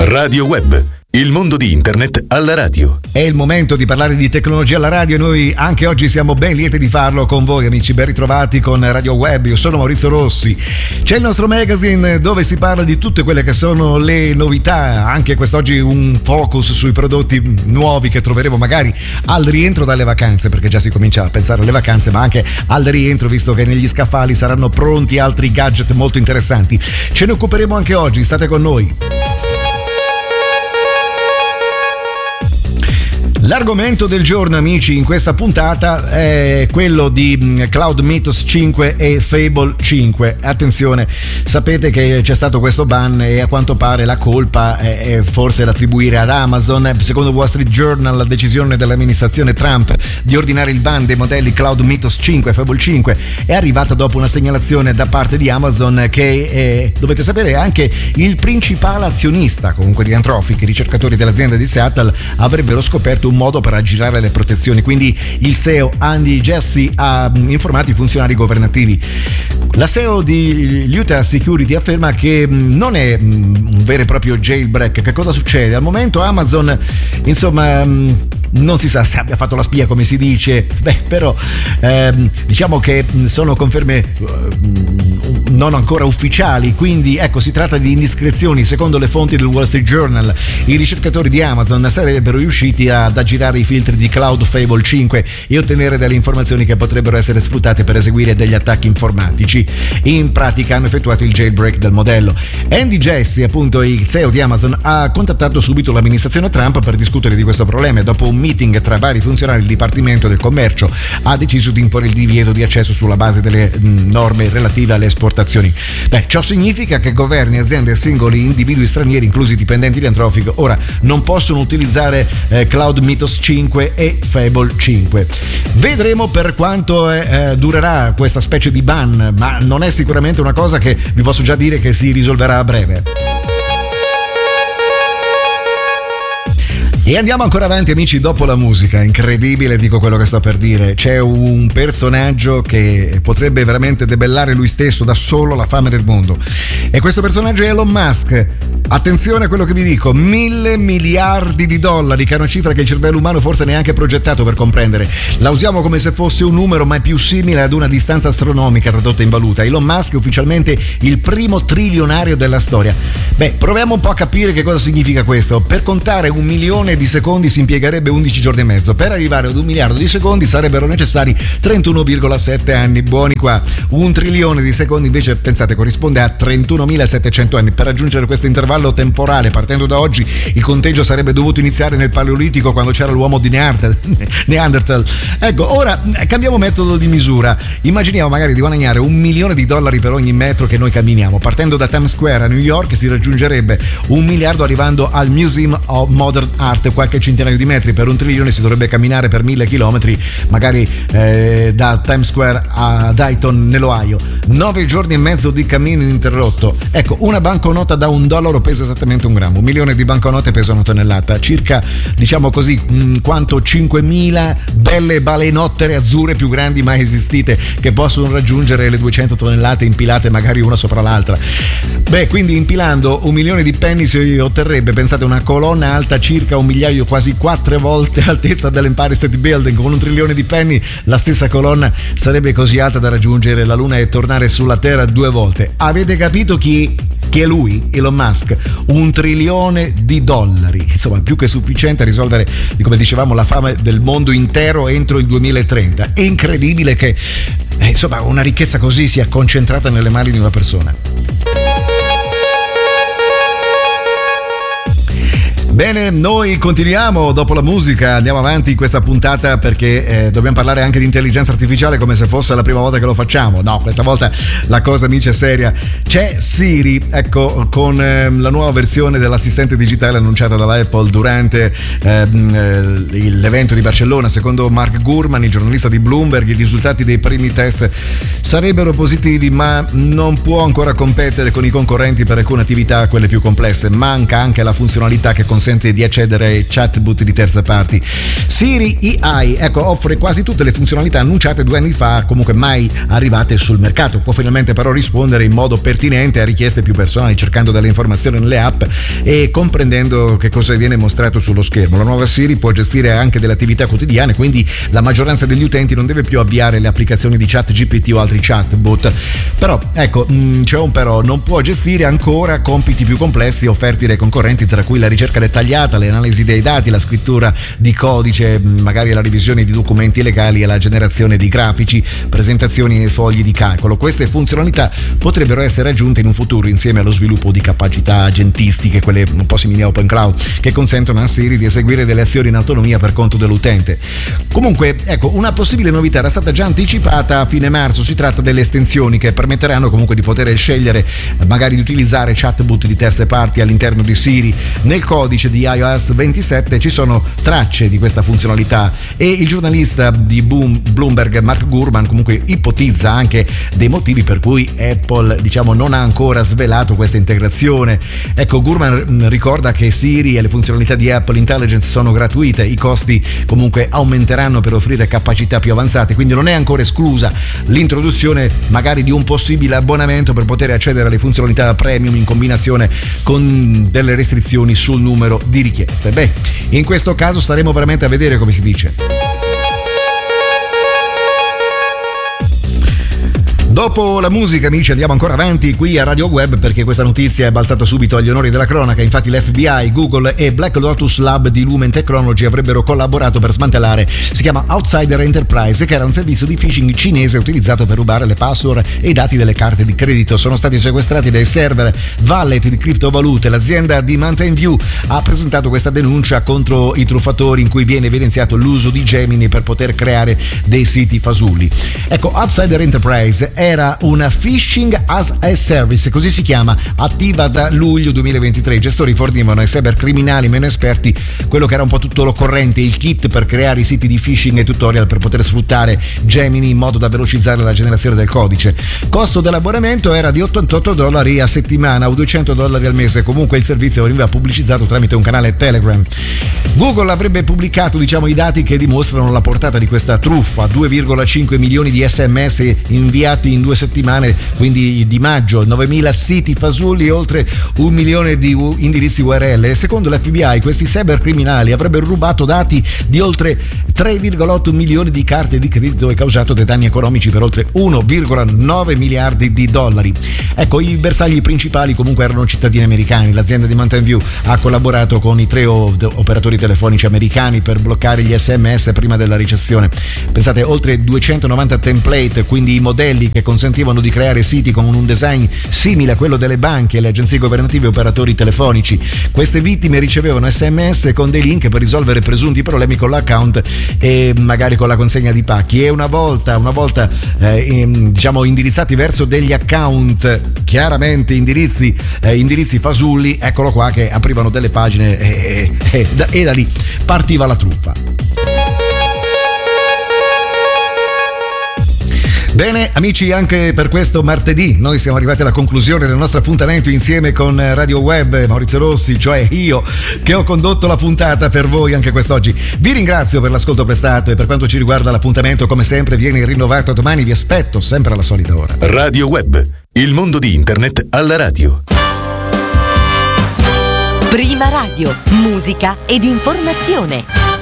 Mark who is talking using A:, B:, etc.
A: Radio Web, il mondo di Internet alla radio.
B: È il momento di parlare di tecnologia alla radio e noi anche oggi siamo ben lieti di farlo con voi, amici. Ben ritrovati con Radio Web, io sono Maurizio Rossi. C'è il nostro magazine dove si parla di tutte quelle che sono le novità, anche quest'oggi un focus sui prodotti nuovi che troveremo magari al rientro dalle vacanze, perché già si comincia a pensare alle vacanze, ma anche al rientro, visto che negli scaffali saranno pronti altri gadget molto interessanti. Ce ne occuperemo anche oggi, state con noi. L'argomento del giorno, amici, in questa puntata è quello di Cloud Mythos 5 e Fable 5. Attenzione, sapete che c'è stato questo ban e a quanto pare la colpa è forse da attribuire ad Amazon. Secondo Wall Street Journal, la decisione dell'amministrazione Trump di ordinare il ban dei modelli Cloud Mythos 5 e Fable 5 è arrivata dopo una segnalazione da parte di Amazon che dovete sapere, è anche il principale azionista comunque di Anthropic. I ricercatori dell'azienda di Seattle avrebbero scoperto un modo per aggirare le protezioni, quindi il CEO Andy Jassy ha informato i funzionari governativi. La CEO di Utah Security afferma che non è un vero e proprio jailbreak. Che cosa succede? Al momento Amazon, insomma, non si sa se abbia fatto la spia, come si dice, però diciamo che sono conferme non ancora ufficiali, quindi ecco, si tratta di indiscrezioni. Secondo le fonti del Wall Street Journal, i ricercatori di Amazon sarebbero riusciti ad aggirare i filtri di Cloud Fable 5 e ottenere delle informazioni che potrebbero essere sfruttate per eseguire degli attacchi informatici. In pratica hanno effettuato il jailbreak del modello. Andy Jassy, appunto il CEO di Amazon, ha contattato subito l'amministrazione Trump per discutere di questo problema e dopo un meeting tra vari funzionari del Dipartimento del Commercio ha deciso di imporre il divieto di accesso sulla base delle norme relative alle esportazioni. Ciò significa che governi, aziende e singoli individui stranieri, inclusi dipendenti di Anthropic, ora non possono utilizzare Cloud Mythos 5 e Fable 5. Vedremo per quanto durerà questa specie di ban, ma non è sicuramente una cosa che vi posso già dire che si risolverà a breve. E andiamo ancora avanti, amici, dopo la musica. Incredibile, dico quello che sto per dire. C'è un personaggio che potrebbe veramente debellare lui stesso da solo la fame del mondo. E questo personaggio è Elon Musk. Attenzione a quello che vi dico: 1.000 miliardi di dollari, che è una cifra che il cervello umano forse neanche è progettato per comprendere. La usiamo come se fosse un numero, ma è più simile ad una distanza astronomica tradotta in valuta. Elon Musk è ufficialmente il primo trilionario della storia. Proviamo un po' a capire che cosa significa questo. Per contare 1 milione di secondi si impiegherebbe 11 giorni e mezzo. Per arrivare ad 1 miliardo di secondi sarebbero necessari 31,7 anni. Buoni qua. 1 trilione di secondi invece, pensate, corrisponde a 31.700 anni. Per raggiungere questo intervallo temporale, partendo da oggi, il conteggio sarebbe dovuto iniziare nel Paleolitico, quando c'era l'uomo di Neanderthal. Ecco, ora cambiamo metodo di misura. Immaginiamo magari di guadagnare $1 milione per ogni metro che noi camminiamo. Partendo da Times Square a New York si raggiungerebbe 1 miliardo arrivando al Museum of Modern Art, qualche centinaio di metri. Per 1 trilione si dovrebbe camminare per 1.000 chilometri, magari da Times Square a Dayton nell'Ohio. 9 giorni e mezzo di cammino ininterrotto. Ecco, una banconota da $1 pesa esattamente 1 grammo. 1 milione di banconote pesa 1 tonnellata, circa, diciamo così, quanto 5.000 belle balenottere azzurre più grandi mai esistite, che possono raggiungere le 200 tonnellate impilate magari una sopra l'altra. Quindi impilando 1 milione di penny si otterrebbe, pensate, una colonna alta circa 1 migliaio, quasi 4 volte l'altezza dell'Empire State Building. Con 1 trilione di penny la stessa colonna sarebbe così alta da raggiungere la Luna e tornare sulla Terra 2 volte. Avete capito chi è lui, Elon Musk? 1 trilione di dollari, insomma più che sufficiente a risolvere, come dicevamo, la fame del mondo intero entro il 2030. È incredibile che insomma una ricchezza così sia concentrata nelle mani di una persona. Bene, noi continuiamo dopo la musica, andiamo avanti in questa puntata perché dobbiamo parlare anche di intelligenza artificiale come se fosse la prima volta che lo facciamo. No, questa volta la cosa, amici, è seria. C'è Siri, ecco, con la nuova versione dell'assistente digitale annunciata dalla Apple durante l'evento di Barcellona. Secondo Mark Gurman, il giornalista di Bloomberg, i risultati dei primi test sarebbero positivi, ma non può ancora competere con i concorrenti per alcune attività, quelle più complesse. Manca anche la funzionalità che consente consente di accedere ai chatbot di terze parti. Siri AI, ecco, offre quasi tutte le funzionalità annunciate 2 anni fa, comunque mai arrivate sul mercato. Può finalmente però rispondere in modo pertinente a richieste più personali, cercando delle informazioni nelle app e comprendendo che cosa viene mostrato sullo schermo. La nuova Siri può gestire anche delle attività quotidiane, quindi la maggioranza degli utenti non deve più avviare le applicazioni di ChatGPT o altri chatbot. Però ecco, c'è un però, non può gestire ancora compiti più complessi offerti dai concorrenti, tra cui la ricerca dettagliata, le analisi dei dati, la scrittura di codice, magari la revisione di documenti legali e la generazione di grafici, presentazioni e fogli di calcolo. Queste funzionalità potrebbero essere aggiunte in un futuro insieme allo sviluppo di capacità agentistiche, quelle un po' simili a Open Cloud, che consentono a Siri di eseguire delle azioni in autonomia per conto dell'utente. Comunque, ecco, una possibile novità era stata già anticipata a fine marzo. Si tratta delle estensioni che permetteranno comunque di poter scegliere magari di utilizzare chatbot di terze parti all'interno di Siri. Nel codice di iOS 27 ci sono tracce di questa funzionalità e il giornalista di Bloomberg Mark Gurman comunque ipotizza anche dei motivi per cui Apple, diciamo, non ha ancora svelato questa integrazione. Ecco, Gurman ricorda che Siri e le funzionalità di Apple Intelligence sono gratuite, i costi comunque aumenteranno per offrire capacità più avanzate, quindi non è ancora esclusa l'introduzione magari di un possibile abbonamento per poter accedere alle funzionalità premium in combinazione con delle restrizioni sul numero di richieste. Beh, in questo caso staremo veramente a vedere, come si dice. Dopo la musica, amici, andiamo ancora avanti qui a Radio Web, perché questa notizia è balzata subito agli onori della cronaca. Infatti l'FBI, Google e Black Lotus Lab di Lumen Technology avrebbero collaborato per smantellare, si chiama Outsider Enterprise, che era un servizio di phishing cinese utilizzato per rubare le password e i dati delle carte di credito. Sono stati sequestrati dai server wallet di criptovalute. L'azienda di Mountain View ha presentato questa denuncia contro i truffatori, in cui viene evidenziato l'uso di Gemini per poter creare dei siti fasulli. Ecco, Outsider Enterprise era una phishing as a service, così si chiama, attiva da luglio 2023. I gestori fornivano ai cybercriminali meno esperti quello che era un po' tutto l'occorrente, il kit per creare i siti di phishing e tutorial per poter sfruttare Gemini in modo da velocizzare la generazione del codice. Costo dell'abbonamento era di $88 a settimana o $200 al mese. Comunque il servizio veniva pubblicizzato tramite un canale Telegram. Google avrebbe pubblicato, diciamo, i dati che dimostrano la portata di questa truffa: 2,5 milioni di SMS inviati in 2 settimane, quindi di maggio, 9.000 siti fasulli, oltre 1 milione di indirizzi URL. E secondo l'FBI questi cybercriminali avrebbero rubato dati di oltre 3,8 milioni di carte di credito e causato dei danni economici per oltre 1,9 miliardi di dollari. Ecco, i bersagli principali comunque erano cittadini americani. L'azienda di Mountain View ha collaborato con i 3 operatori telefonici americani per bloccare gli SMS prima della ricezione. Pensate, oltre 290 template, quindi i modelli che consentivano di creare siti con un design simile a quello delle banche, le agenzie governative e operatori telefonici. Queste vittime ricevevano SMS con dei link per risolvere presunti problemi con l'account e magari con la consegna di pacchi, e una volta diciamo indirizzati verso degli account, chiaramente indirizzi fasulli, eccolo qua che aprivano delle pagine e da lì partiva la truffa. Bene amici, anche per questo martedì noi siamo arrivati alla conclusione del nostro appuntamento insieme con Radio Web. Maurizio Rossi, cioè io, che ho condotto la puntata per voi anche quest'oggi. Vi ringrazio per l'ascolto prestato e per quanto ci riguarda l'appuntamento come sempre viene rinnovato domani. Vi aspetto sempre alla solita ora.
A: Radio Web, il mondo di internet alla radio.
C: Prima radio, musica ed informazione.